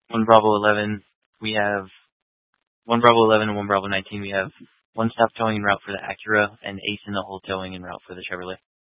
1 Bravo 11, we have 1 Bravo 11 and 1 Bravo 19, we have one stop towing en route for the Acura and Ace in the hole towing en route for the Chevrolet.